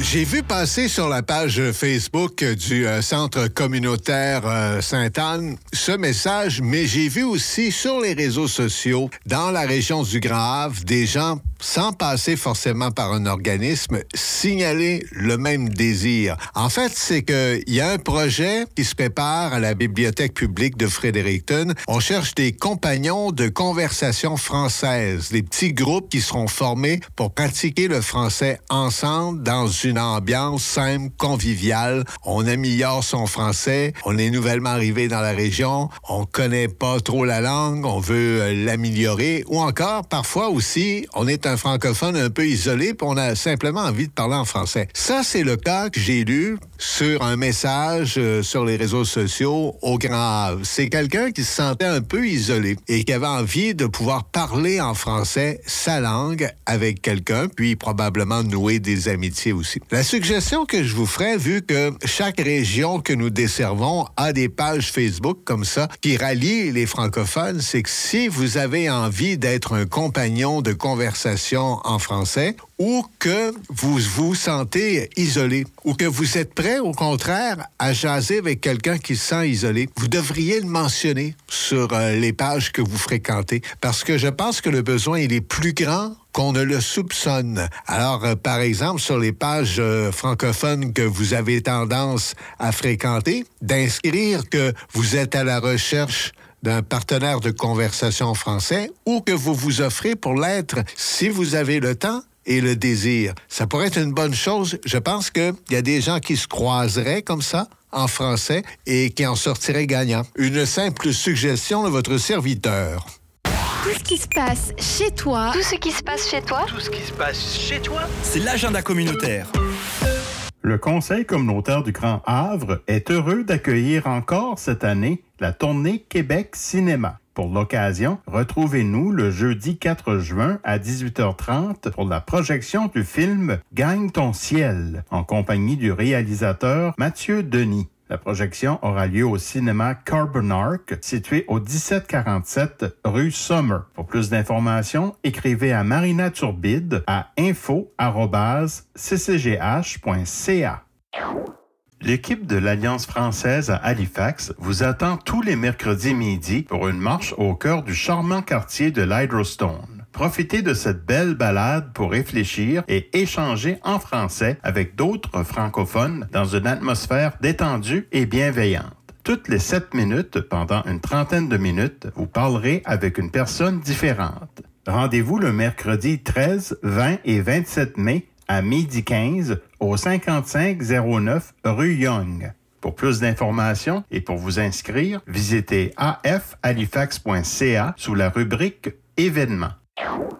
J'ai vu passer sur la page Facebook du Centre communautaire Sainte-Anne ce message, mais j'ai vu aussi sur les réseaux sociaux, dans la région du Grand-Havre, des gens, sans passer forcément par un organisme, signaler le même désir. En fait, c'est qu'il y a un projet qui se prépare à la Bibliothèque publique de Fredericton. On cherche des compagnons de conversation française, des petits groupes qui seront formés pour pratiquer le français ensemble dans une ambiance simple, conviviale. On améliore son français, on est nouvellement arrivé dans la région, on connaît pas trop la langue, on veut l'améliorer, ou encore, parfois aussi, on est un francophone un peu isolé, puis on a simplement envie de parler en français. Ça, c'est le cas que j'ai lu sur un message sur les réseaux sociaux au Grand-Havre. C'est quelqu'un qui se sentait un peu isolé et qui avait envie de pouvoir parler en français sa langue avec quelqu'un, puis probablement nouer des amitiés aussi. La suggestion que je vous ferais, vu que chaque région que nous desservons a des pages Facebook comme ça qui rallient les francophones, c'est que si vous avez envie d'être un compagnon de conversation en français ou que vous vous sentez isolé ou que vous êtes prêt, au contraire, à jaser avec quelqu'un qui se sent isolé, vous devriez le mentionner sur les pages que vous fréquentez parce que je pense que le besoin, il est plus grand qu'on ne le soupçonne. Alors, par exemple, sur les pages francophones que vous avez tendance à fréquenter, d'inscrire que vous êtes à la recherche d'un partenaire de conversation français ou que vous vous offrez pour l'être si vous avez le temps et le désir. Ça pourrait être une bonne chose. Je pense qu'il y a des gens qui se croiseraient comme ça en français et qui en sortiraient gagnants. Une simple suggestion de votre serviteur. Tout ce qui se passe chez toi. Tout ce qui se passe chez toi. Tout ce qui se passe chez toi. C'est l'agenda communautaire. Le Conseil communautaire du Grand Havre est heureux d'accueillir encore cette année la tournée Québec Cinéma. Pour l'occasion, retrouvez-nous le jeudi 4 juin à 18h30 pour la projection du film Gagne ton ciel, en compagnie du réalisateur Mathieu Denis. La projection aura lieu au cinéma Carbonark, situé au 1747 rue Sommer. Pour plus d'informations, écrivez à Marina Turbide à info@ccgh.ca. L'équipe de l'Alliance française à Halifax vous attend tous les mercredis midi pour une marche au cœur du charmant quartier de l'Hydrostone. Profitez de cette belle balade pour réfléchir et échanger en français avec d'autres francophones dans une atmosphère détendue et bienveillante. Toutes les 7 minutes, pendant une trentaine de minutes, vous parlerez avec une personne différente. Rendez-vous le mercredi 13, 20 et 27 mai à 12h15 au 5509 rue Young. Pour plus d'informations et pour vous inscrire, visitez afhalifax.ca sous la rubrique Événements.